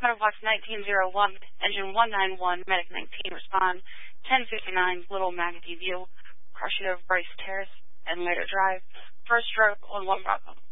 Box 1901, Engine 191, Medic 19, respond. 1059, Little Magothy View, Crush It Over Bryce Terrace, and later drive. First stroke on 1 Bravo.